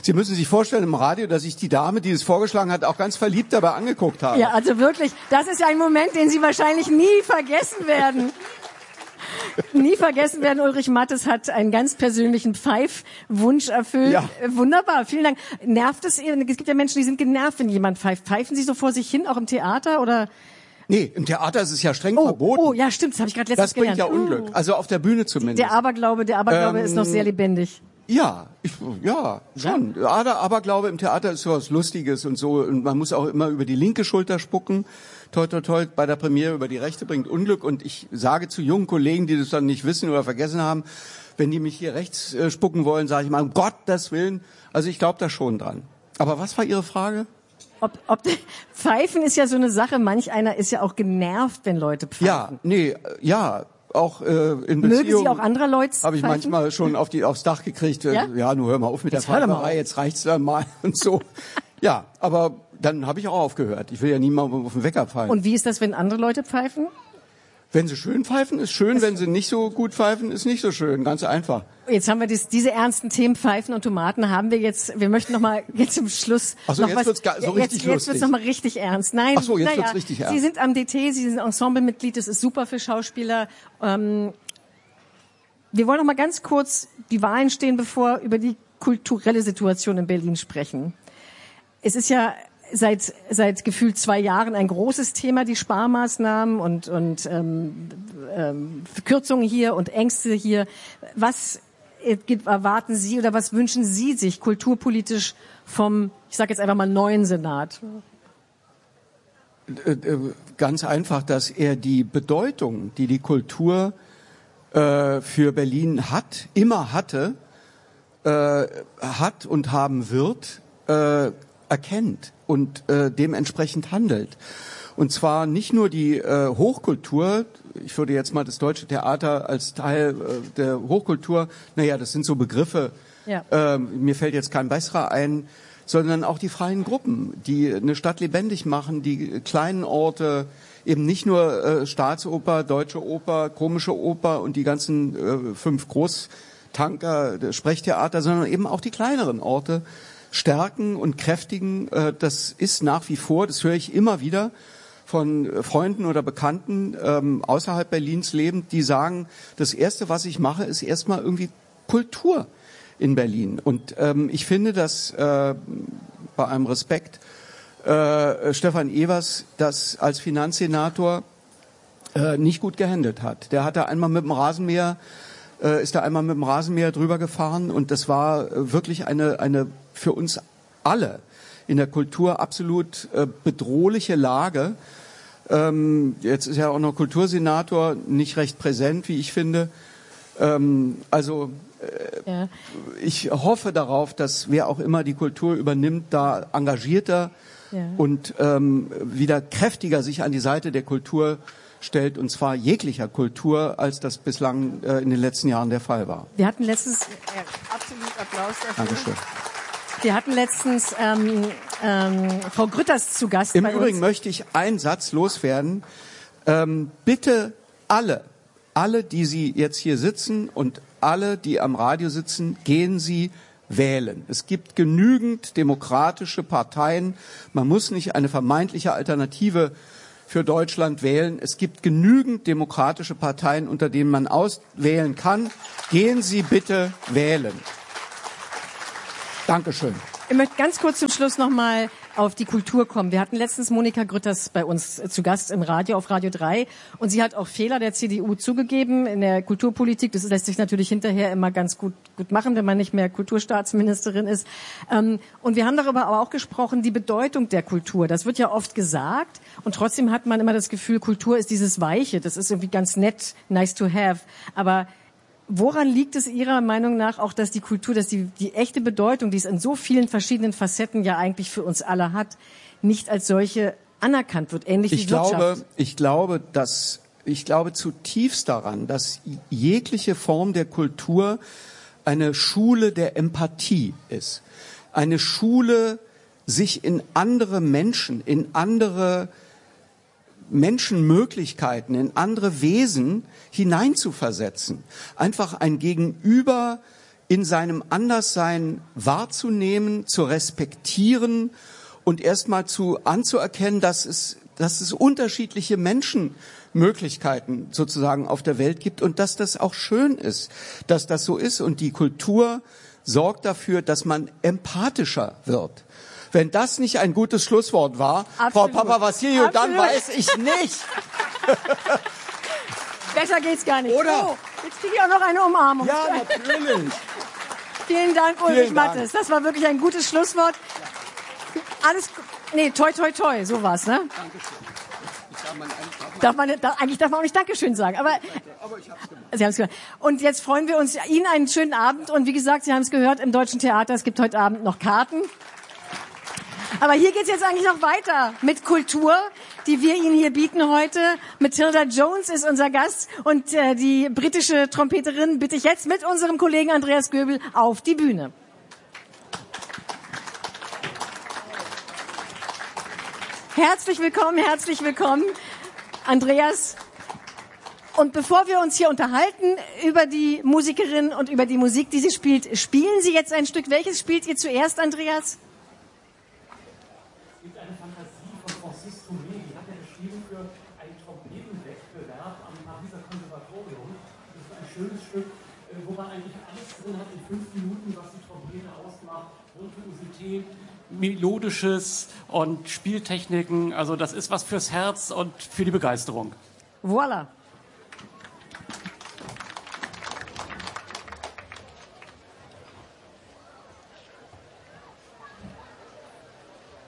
Sie müssen sich vorstellen im Radio, dass ich die Dame, die es vorgeschlagen hat, auch ganz verliebt dabei angeguckt habe. Ja, also wirklich, das ist ja ein Moment, den Sie wahrscheinlich nie vergessen werden. Nie vergessen werden, Ulrich Mattes hat einen ganz persönlichen Pfeifwunsch erfüllt. Ja. Wunderbar, vielen Dank. Nervt es Ihnen? Es gibt ja Menschen, die sind genervt, wenn jemand pfeift. Pfeifen Sie so vor sich hin, auch im Theater, oder? Nee, im Theater ist es ja streng verboten. Oh, ja, stimmt, das habe ich gerade letztens Das bringt gelernt. ja Unglück. Also auf der Bühne zumindest. Der Aberglaube ist noch sehr lebendig. Ja, schon. Aberglaube im Theater ist so was Lustiges und so. Und man muss auch immer über die linke Schulter spucken. Toi, toi, toi, bei der Premiere über die rechte bringt Unglück. Und ich sage zu jungen Kollegen, die das dann nicht wissen oder vergessen haben, wenn die mich hier rechts spucken wollen, sage ich mal, um Gottes Willen. Also ich glaube da schon dran. Aber was war Ihre Frage? Pfeifen ist ja so eine Sache. Manch einer ist ja auch genervt, wenn Leute pfeifen. Auch in Beziehungen. Mögen Sie auch anderer Leute habe ich manchmal schon aufs Dach gekriegt. Ja, nun hör mal auf mit der Pfeiferei, jetzt reicht's dann mal und so. Ja, aber dann habe ich auch aufgehört. Ich will ja niemandem auf den Wecker pfeifen. Und wie ist das, wenn andere Leute pfeifen? Wenn sie schön pfeifen, ist schön. Wenn sie nicht so gut pfeifen, ist nicht so schön. Ganz einfach. Jetzt haben wir diese ernsten Themen Pfeifen und Tomaten haben wir jetzt. Wir möchten noch mal jetzt zum Schluss jetzt wird's so richtig lustig. Jetzt wird's noch mal richtig ernst. Nein, jetzt wird's richtig ernst. Sie sind am DT, Sie sind Ensemblemitglied. Das ist super für Schauspieler. Wir wollen noch mal ganz kurz, die Wahlen stehen bevor, über die kulturelle Situation in Berlin sprechen. Es ist ja seit gefühlt 2 Jahren ein großes Thema, die Sparmaßnahmen und Kürzungen hier und Ängste hier. Was erwarten Sie oder was wünschen Sie sich kulturpolitisch vom, ich sage jetzt einfach mal, neuen Senat? Ganz einfach, dass er die Bedeutung, die die Kultur für Berlin immer hatte, hat und haben wird, erkennt und dementsprechend handelt. Und zwar nicht nur die Hochkultur, ich würde jetzt mal das Deutsche Theater als Teil der Hochkultur, das sind so Begriffe, mir fällt jetzt kein besserer ein, sondern auch die freien Gruppen, die eine Stadt lebendig machen, die kleinen Orte, eben nicht nur Staatsoper, Deutsche Oper, Komische Oper und die ganzen 5 Großtanker, Sprechtheater, sondern eben auch die kleineren Orte stärken und kräftigen. Das ist nach wie vor, das höre ich immer wieder von Freunden oder Bekannten außerhalb Berlins lebend, die sagen, das Erste, was ich mache, ist erstmal irgendwie Kultur in Berlin. Und ich finde, dass bei allem Respekt Stefan Evers das als Finanzsenator nicht gut gehandelt hat. Der hat da einmal mit dem Rasenmäher drüber gefahren und das war wirklich eine für uns alle in der Kultur absolut bedrohliche Lage. Jetzt ist er auch noch Kultursenator, nicht recht präsent, wie ich finde. Ich hoffe darauf, dass wer auch immer die Kultur übernimmt, da engagierter und wieder kräftiger sich an die Seite der Kultur stellt, und zwar jeglicher Kultur, als das bislang in den letzten Jahren der Fall war. Wir hatten letztens, absolut Applaus dafür. Dankeschön. Wir hatten letztens Frau Grütters zu Gast Im bei Übrigen uns. möchte ich einen Satz loswerden. Bitte alle, die Sie jetzt hier sitzen und alle, die am Radio sitzen, gehen Sie wählen. Es gibt genügend demokratische Parteien. Man muss nicht eine vermeintliche Alternative für Deutschland wählen. Es gibt genügend demokratische Parteien, unter denen man auswählen kann. Gehen Sie bitte wählen. Dankeschön. Ich möchte ganz kurz zum Schluss nochmal auf die Kultur kommen. Wir hatten letztens Monika Grütters bei uns zu Gast im Radio, auf Radio 3. Und sie hat auch Fehler der CDU zugegeben in der Kulturpolitik. Das lässt sich natürlich hinterher immer ganz gut machen, wenn man nicht mehr Kulturstaatsministerin ist. Und wir haben darüber aber auch gesprochen, die Bedeutung der Kultur. Das wird ja oft gesagt. Und trotzdem hat man immer das Gefühl, Kultur ist dieses Weiche. Das ist irgendwie ganz nett, nice to have. Aber woran liegt es Ihrer Meinung nach auch, dass die Kultur, dass die echte Bedeutung, die es in so vielen verschiedenen Facetten ja eigentlich für uns alle hat, nicht als solche anerkannt wird, ähnlich wie Wirtschaft? Ich glaube zutiefst daran, dass jegliche Form der Kultur eine Schule der Empathie ist. Eine Schule, sich in andere Menschen, in andere Menschenmöglichkeiten, in andere Wesen hineinzuversetzen. Einfach ein Gegenüber in seinem Anderssein wahrzunehmen, zu respektieren und erstmal anzuerkennen, dass es unterschiedliche Menschenmöglichkeiten sozusagen auf der Welt gibt und dass das auch schön ist, dass das so ist. Und die Kultur sorgt dafür, dass man empathischer wird. Wenn das nicht ein gutes Schlusswort war, Absolut. Frau Papavassiliou, dann Absolut. weiß ich nicht. Besser geht's gar nicht. Oder? Oh, jetzt kriege ich auch noch eine Umarmung. Ja, natürlich. Vielen Dank, Ulrich Vielen Dank. Mattes. Das war wirklich ein gutes Schlusswort. Alles, nee, toi, toi, toi, so war's, ne? Eigentlich darf man auch nicht Dankeschön sagen, aber Sie haben es gehört. Und jetzt freuen wir uns, Ihnen einen schönen Abend. Und wie gesagt, Sie haben es gehört, im Deutschen Theater, es gibt heute Abend noch Karten. Aber hier geht's jetzt eigentlich noch weiter mit Kultur, die wir Ihnen hier bieten heute. Matilda Jones ist unser Gast und die britische Trompeterin bitte ich jetzt mit unserem Kollegen Andreas Göbel auf die Bühne. Herzlich willkommen, Andreas. Und bevor wir uns hier unterhalten über die Musikerin und über die Musik, die sie spielt, spielen Sie jetzt ein Stück. Welches spielt ihr zuerst, Andreas? Es gibt eine Fantasie von Francis Toumet, die hat er geschrieben für einen Trompetenwettbewerb am Pariser Konservatorium. Das ist ein schönes Stück, wo man eigentlich alles drin hat in 5 Minuten, was die Trompete ausmacht. Virtuosität, Melodisches und Spieltechniken. Also das ist was fürs Herz und für die Begeisterung. Voilà.